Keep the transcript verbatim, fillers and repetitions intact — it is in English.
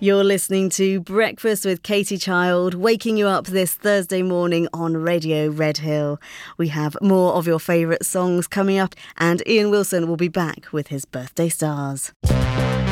You're listening to Breakfast with Katie Child, waking you up this Thursday morning on Radio Red Hill. We have more of your favourite songs coming up, and Ian Wilson will be back with his birthday stars.